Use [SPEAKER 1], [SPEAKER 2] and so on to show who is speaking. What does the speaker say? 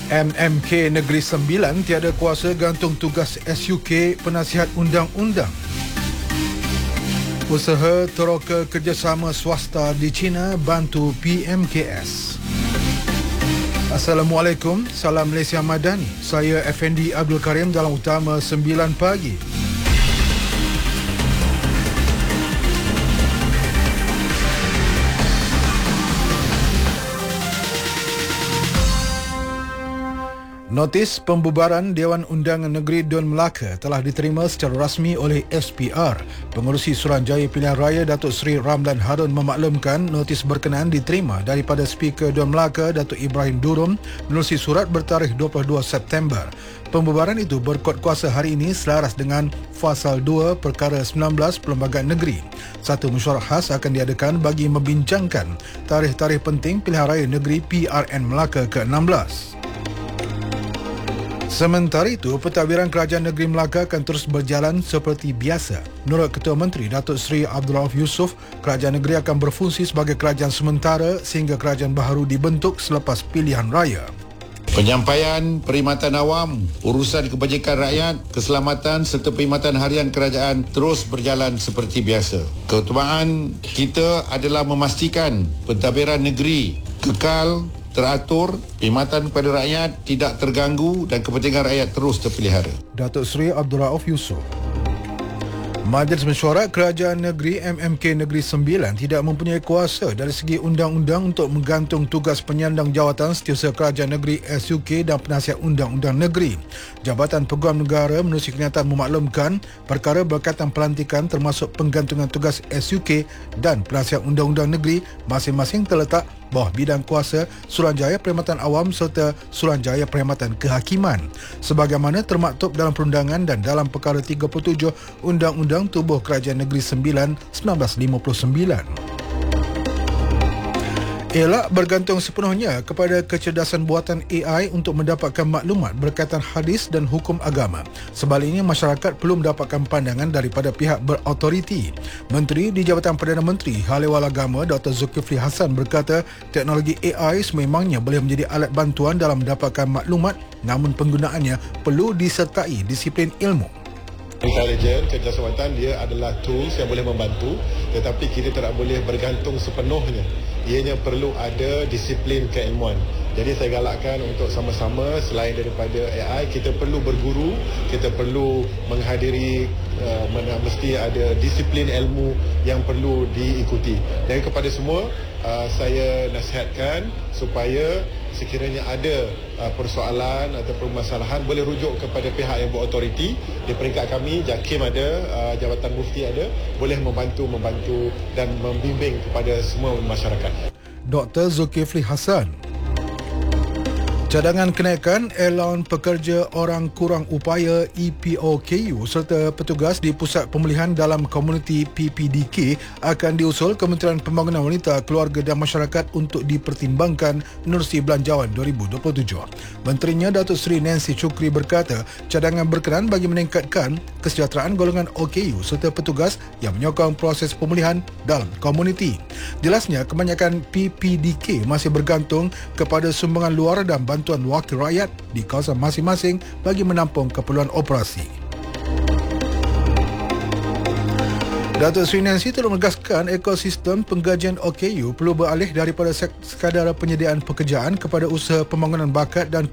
[SPEAKER 1] MMK Negeri Sembilan tiada kuasa gantung tugas SUK Penasihat Undang-Undang. Usaha teroka kerjasama swasta di China bantu PMKS. Assalamualaikum, salam Malaysia Madani. Saya Effendi Abdul Karim dalam Utama 9 Pagi. Notis pembubaran Dewan Undangan Negeri Dun Melaka telah diterima secara rasmi oleh SPR. Pengerusi Suruhanjaya Pilihan Raya Datuk Seri Ramlan Harun memaklumkan notis berkenaan diterima daripada Speaker Dun Melaka Datuk Ibrahim Durum menerusi surat bertarikh 22 September. Pembubaran itu berkuat kuasa hari ini selaras dengan Fasal 2 Perkara 19 Perlembagaan Negeri. Satu mesyuarat khas akan diadakan bagi membincangkan tarikh-tarikh penting Pilihan Raya Negeri PRN Melaka ke-16. Sementara itu, pentadbiran Kerajaan Negeri Melaka akan terus berjalan seperti biasa. Menurut Ketua Menteri Datuk Seri Abdul Rauf Yusof, Kerajaan Negeri akan berfungsi sebagai kerajaan sementara sehingga kerajaan baharu dibentuk selepas pilihan raya.
[SPEAKER 2] Penyampaian perkhidmatan awam, urusan kebajikan rakyat, keselamatan serta perkhidmatan harian kerajaan terus berjalan seperti biasa. Keutamaan kita adalah memastikan pentadbiran negeri kekal, teratur, perkhidmatan kepada rakyat tidak terganggu dan kepentingan rakyat terus terpelihara.
[SPEAKER 1] Datuk Seri Abdul Rauf Yusof. Majlis Mesyuarat Kerajaan Negeri MMK Negeri Sembilan tidak mempunyai kuasa dari segi undang-undang untuk menggantung tugas penyandang jawatan Setiausaha Kerajaan Negeri SUK dan Penasihat Undang-Undang Negeri. Jabatan Peguam Negara menerusi kenyataan memaklumkan perkara berkaitan pelantikan termasuk penggantungan tugas SUK dan Penasihat Undang-Undang Negeri masing-masing terletak bawah bidang kuasa Suruhanjaya Perkhidmatan Awam serta Suruhanjaya Perkhidmatan Kehakiman sebagaimana termaktub dalam perundangan dan dalam perkara 37 Undang-Undang Tubuh Kerajaan Negeri Sembilan 1959. Elak bergantung sepenuhnya kepada kecerdasan buatan AI untuk mendapatkan maklumat berkaitan hadis dan hukum agama. Sebaliknya, masyarakat perlu mendapatkan pandangan daripada pihak berautoriti. Menteri di Jabatan Perdana Menteri Hal Ehwal Agama Dr. Zulkifli Hassan berkata teknologi AI sememangnya boleh menjadi alat bantuan dalam mendapatkan maklumat, namun penggunaannya perlu disertai disiplin ilmu.
[SPEAKER 3] Intelijen, kecerdasan buatan dia adalah tools yang boleh membantu, tetapi kita tidak boleh bergantung sepenuhnya. Ianya perlu ada disiplin keilmuan. Jadi saya galakkan untuk sama-sama selain daripada AI, kita perlu berguru, kita perlu menghadiri, mesti ada disiplin ilmu yang perlu diikuti. Dan kepada semua, saya nasihatkan supaya sekiranya ada persoalan atau permasalahan boleh rujuk kepada pihak yang berautoriti. Di peringkat kami, JAKIM ada, Jabatan Mufti ada, boleh membantu dan membimbing kepada semua masyarakat.
[SPEAKER 1] Dr. Zulkifli Hassan. Cadangan kenaikan Allowance Pekerja Orang Kurang Upaya EPOKU serta petugas di Pusat Pemulihan dalam Komuniti PPDK akan diusul Kementerian Pembangunan Wanita, Keluarga dan Masyarakat untuk dipertimbangkan menerusi Belanjawan 2027. Menterinya Datuk Seri Nancy Chukri berkata cadangan berkenan bagi meningkatkan kesejahteraan golongan OKU serta petugas yang menyokong proses pemulihan dalam komuniti. Jelasnya, kebanyakan PPDK masih bergantung kepada sumbangan luar dan bantuan wakil rakyat di kawasan masing-masing bagi menampung keperluan operasi. Datuk Seri Nancy telah menegaskan ekosistem penggajian OKU perlu beralih daripada sekadar penyediaan pekerjaan kepada usaha pembangunan bakat dan